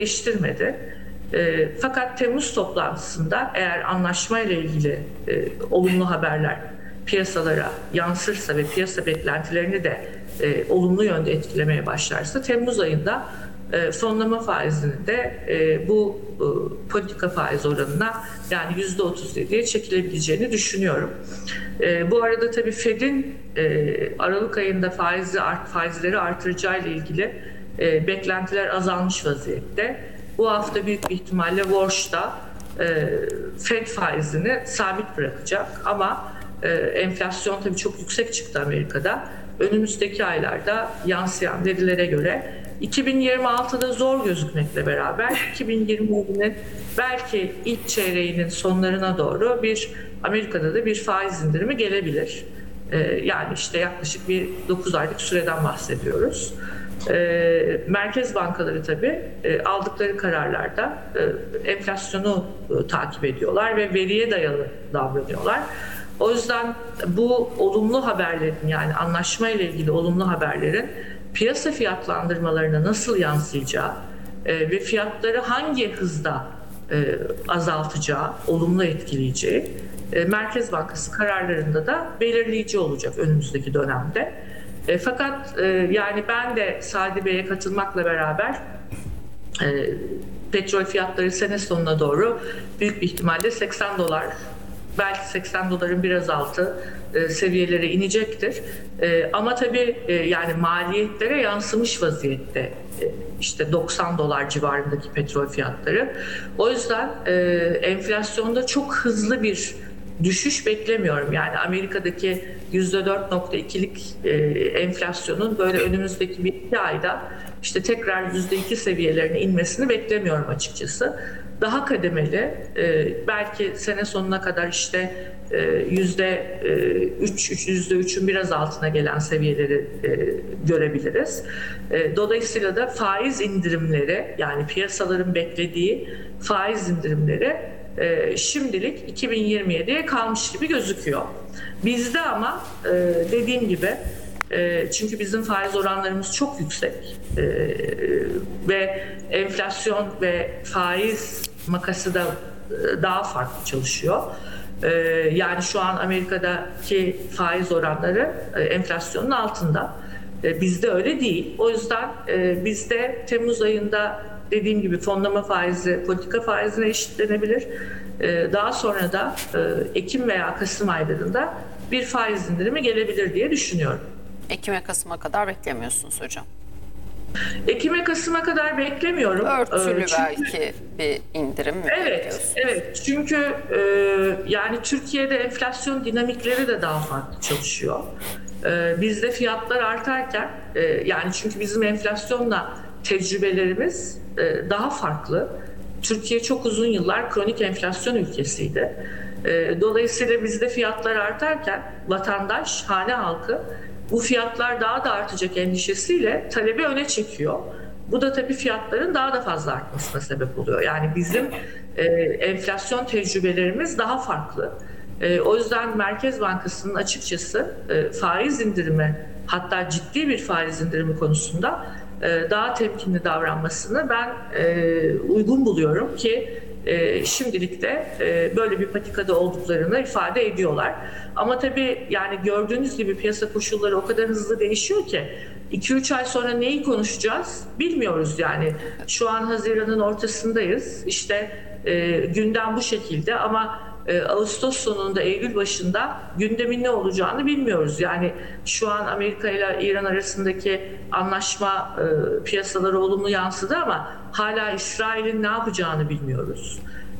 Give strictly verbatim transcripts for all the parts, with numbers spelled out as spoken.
değiştirmedi. E, fakat Temmuz toplantısında eğer anlaşma ile ilgili e, olumlu haberler piyasalara yansırsa ve piyasa beklentilerini de e, olumlu yönde etkilemeye başlarsa Temmuz ayında e, fonlama faizinin de e, bu e, politika faiz oranına yani yüzde otuz yediye çekilebileceğini düşünüyorum. E, bu arada tabii Fed'in e, Aralık ayında faizi art, faizleri artıracağı ile ilgili e, beklentiler azalmış vaziyette. Bu hafta büyük bir ihtimalle Warsh'ta e, Fed faizini sabit bırakacak ama e, enflasyon tabii çok yüksek çıktı Amerika'da. Önümüzdeki aylarda yansıyan verilere göre iki bin yirmi altıda zor gözükmekle beraber iki bin yirmi yedinin belki ilk çeyreğinin sonlarına doğru bir Amerika'da da bir faiz indirimi gelebilir. E, yani işte yaklaşık bir dokuz aylık süreden bahsediyoruz. E, merkez bankaları tabii e, aldıkları kararlarda e, enflasyonu e, takip ediyorlar ve veriye dayalı davranıyorlar. O yüzden bu olumlu haberlerin yani anlaşma ile ilgili olumlu haberlerin piyasa fiyatlandırmalarına nasıl yansıyacağı e, ve fiyatları hangi hızda e, azaltacağı, olumlu etkileyeceği e, Merkez Bankası kararlarında da belirleyici olacak önümüzdeki dönemde. E, fakat e, yani ben de Sadi Bey'e katılmakla beraber e, petrol fiyatları sene sonuna doğru büyük bir ihtimalle seksen dolar, belki seksen doların biraz altı e, seviyelere inecektir. E, ama tabii e, yani maliyetlere yansımış vaziyette e, işte doksan dolar civarındaki petrol fiyatları. O yüzden e, enflasyonda çok hızlı bir düşüş beklemiyorum. Yani Amerika'daki yüzde dört nokta ikilik e, enflasyonun böyle önümüzdeki bir iki ayda işte tekrar yüzde iki seviyelerine inmesini beklemiyorum açıkçası. Daha kademeli, e, belki sene sonuna kadar işte e, yüzde üç, yüzde üçün biraz altına gelen seviyeleri e, görebiliriz. E, dolayısıyla da faiz indirimleri yani piyasaların beklediği faiz indirimleri e, şimdilik iki bin yirmi yediye kalmış gibi gözüküyor. Bizde ama e, dediğim gibi e, çünkü bizim faiz oranlarımız çok yüksek e, ve enflasyon ve faiz makası da e, daha farklı çalışıyor. E, yani şu an Amerika'daki faiz oranları e, enflasyonun altında. E, bizde öyle değil. O yüzden e, bizde Temmuz ayında dediğim gibi fonlama faizi politika faizine eşitlenebilir. E, daha sonra da e, Ekim veya Kasım aylarında bir faiz indirimi gelebilir diye düşünüyorum. Ekim'e Kasım'a kadar beklemiyorsunuz hocam. Ekim'e Kasım'a kadar beklemiyorum. Örtülü Çünkü, belki bir indirim mi evet, bekliyorsunuz? evet. Çünkü e, yani Türkiye'de enflasyon dinamikleri de daha farklı çalışıyor. E, bizde fiyatlar artarken e, yani çünkü bizim enflasyonla tecrübelerimiz e, daha farklı. Türkiye çok uzun yıllar kronik enflasyon ülkesiydi. E, dolayısıyla bizde fiyatlar artarken vatandaş, hane halkı bu fiyatlar daha da artacak endişesiyle talebi öne çekiyor. Bu da tabii fiyatların daha da fazla artmasına sebep oluyor. Yani bizim e, enflasyon tecrübelerimiz daha farklı. E, o yüzden Merkez Bankası'nın açıkçası e, faiz indirimi hatta ciddi bir faiz indirimi konusunda e, daha temkinli davranmasını ben e, uygun buluyorum ki e, şimdilik de e, böyle bir patikada olduklarını ifade ediyorlar. Ama tabii yani gördüğünüz gibi piyasa koşulları o kadar hızlı değişiyor ki iki üç ay sonra neyi konuşacağız bilmiyoruz yani. Şu an Haziran'ın ortasındayız. İşte e, gündem bu şekilde ama e, Ağustos sonunda, Eylül başında gündemin ne olacağını bilmiyoruz. Yani şu an Amerika ile İran arasındaki anlaşma e, piyasalara olumlu yansıdı ama hala İsrail'in ne yapacağını bilmiyoruz.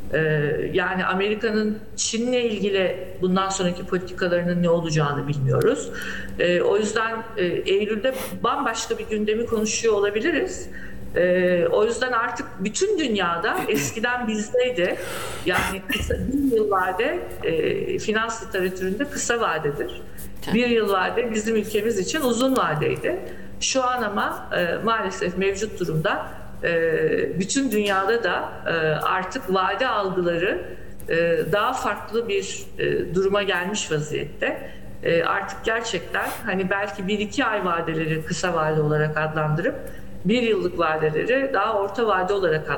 Yani Amerika'nın Çin'le ilgili bundan sonraki politikalarının ne olacağını bilmiyoruz. O yüzden Eylül'de bambaşka bir gündemi konuşuyor olabiliriz. O yüzden artık bütün dünyada eskiden bizdeydi. Yani kısa, bir yıl vade finans literatüründe kısa vadedir. Bir yıl vade bizim ülkemiz için uzun vadeydi. Şu an ama maalesef mevcut durumda bütün dünyada da artık vade algıları daha farklı bir duruma gelmiş vaziyette. Artık gerçekten hani belki bir iki ay vadeleri kısa vade olarak adlandırıp bir yıllık vadeleri daha orta vade olarak